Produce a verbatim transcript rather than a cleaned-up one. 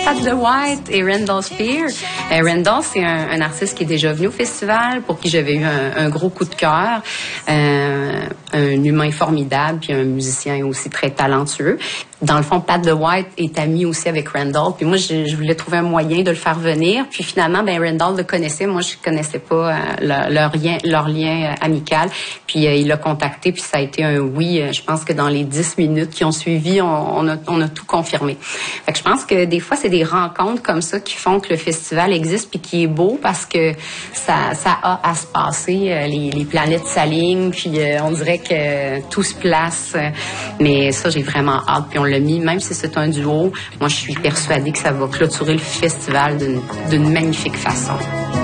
Pat the White et Randall Spear. Euh, Randall, c'est un, un artiste qui est déjà venu au festival, pour qui j'avais eu un, un gros coup de cœur. Euh, un humain formidable, puis un musicien aussi très talentueux. Dans le fond, Pat the White est ami aussi avec Randall. Puis moi, je, je voulais trouver un moyen de le faire venir. Puis finalement, ben Randall le connaissait. Moi, je connaissais pas euh, leur, leur lien, leur lien euh, amical. Puis euh, il l'a contacté. Puis ça a été un oui. Euh, je pense que dans les dix minutes qui ont suivi, on, on, a, on a tout confirmé. Fait que je pense que des fois, c'est des rencontres comme ça qui font que le festival existe puis qui est beau parce que ça, ça a à se passer. Euh, les, les planètes s'alignent. Puis euh, on dirait que tout se place. Mais ça, j'ai vraiment hâte. Puis on l'a mis, même si c'est un duo, moi je suis persuadée que ça va clôturer le festival d'une, d'une magnifique façon.